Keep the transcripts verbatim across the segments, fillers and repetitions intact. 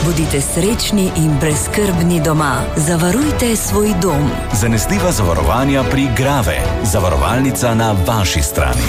Bodite srečni in brezskrbni doma. Zavarujte svoj dom. Zanesljiva zavarovanja pri Grave. Zavarovalnica na vaši strani.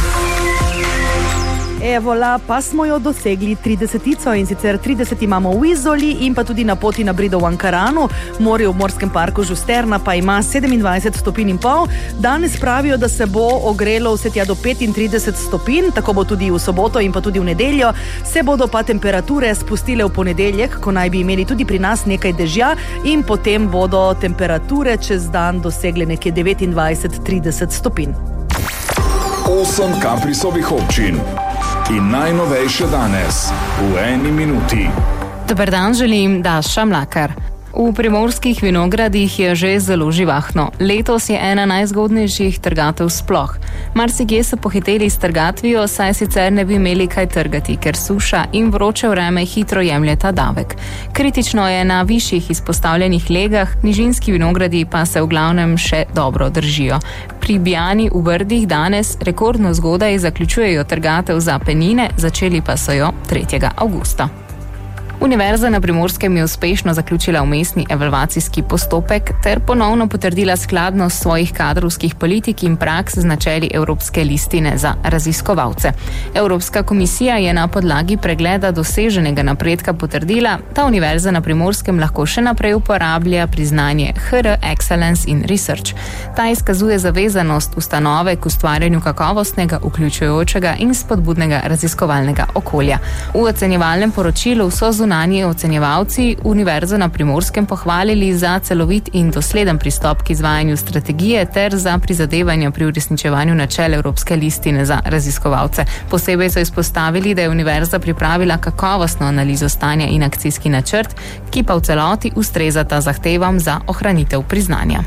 Evola, pa smo jo dosegli tridesetico in sicer trideset imamo v Izoli in pa tudi na poti na Brido v Ankaranu. Morje v Morskem parku Žusterna pa ima sedemindvajset stopinj in pol. Danes pravijo, da se bo ogrelo vse tja do petintrideset stopinj, tako bo tudi v soboto in pa tudi v nedeljo. Se bodo pa temperature spustile v ponedeljek, ko naj bi imeli tudi pri nas nekaj dežja in potem bodo temperature čez dan dosegle nekje devetindvajset do trideset stopinj. Osem Kaprisovih občin. In najnovejše danes, v eni minuti. Dober dan želim, Daša Mlakar. V Primorskih vinogradih je že zelo živahno. Letos je ena najzgodnejših trgatev sploh. Marsikje so pohiteli s trgatvijo, saj sicer ne bi imeli kaj trgati, ker suša in vroče vreme hitro jemljeta davek. Kritično je na višjih izpostavljenih legah, nižinski vinogradi pa se v glavnem še dobro držijo. Pri Bijani v Brdih danes rekordno zgodaj zaključujejo trgatev za penine, začeli pa so jo tretjega avgusta. Univerza na Primorskem je uspešno zaključila vmesni evalvacijski postopek ter ponovno potrdila skladnost svojih kadrovskih politik in praks z načeli Evropske listine za raziskovalce. Evropska komisija je na podlagi pregleda doseženega napredka potrdila, da Univerza na Primorskem lahko še naprej uporablja priznanje H R Excellence in Research. Ta izkazuje zavezanost ustanove k ustvarjanju kakovostnega, vključujočega in spodbudnega raziskovalnega okolja. V ocenjevalnem poročilu so zunanji ocenjevalci Univerzo na Primorskem pohvalili za celovit in dosleden pristop k izvajanju strategije ter za prizadevanja pri uresničevanju načel Evropske listine za raziskovalce. Posebej so izpostavili, da je Univerza pripravila kakovostno analizo stanja in akcijski načrt, ki pa v celoti ustrezata zahtevam za ohranitev priznanja.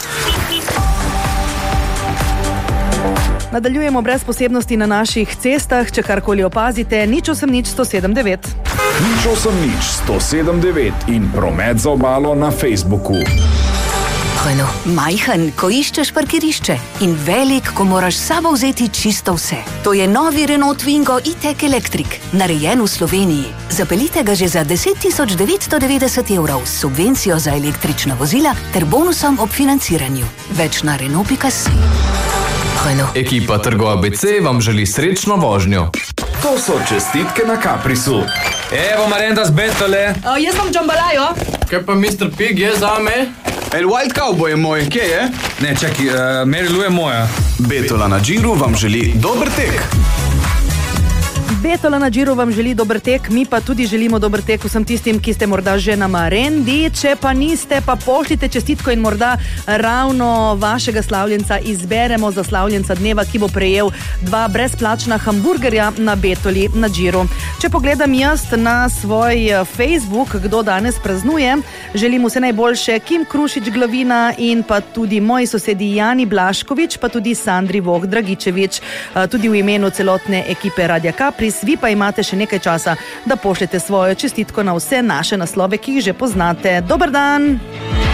Nadaljujemo brez posebnosti na naših cestah. Če karkoli opazite, nič osem nič sto sedem devet. Nič osem nič sto sedem devet in promet za obalo na Facebooku. Hojno, majhen, ko iščeš parkirišče in velik, ko moraš sabo vzeti čisto vse. To je novi Renault Twingo e-tech Electric, narejen v Sloveniji. Zapeljite ga že za deset tisoč devetsto devetdeset evrov s subvencijo za električna vozila ter bonusom ob financiranju. Več na renault pika si. Ekipa Trgo A B C vam želi srečno vožnjo. To so čestitke na Kaprisu. Evo Marenda z Betole. Uh, jaz vam džambalajo. Kaj pa mister Pig je zame? El Wild Cowboy je moj, kje je? Ne, čaki, uh, Merilu je moja. Betola na Džiru vam želi dober tek. Betola na Džiru vam želi dober tek, mi pa tudi želimo dober tek vsem tistim, ki ste morda že na Marendi. Če pa niste, pa pošljite čestitko in morda ravno vašega slavljenca izberemo za slavljenca dneva, ki bo prejel dva brezplačna hamburgerja na Betoli na Džiru. Če pogledam jaz na svoj Facebook, kdo danes praznuje, želim vse najboljše Kim Krušič Glavina in pa tudi moji sosedi Jani Blaškovič, pa tudi Sandri Voh Dragičevič, tudi v imenu celotne ekipe Radia Kapris. Vi pa imate še nekaj časa, da pošljete svojo čestitko na vse naše naslove, ki jih že poznate. Dober dan!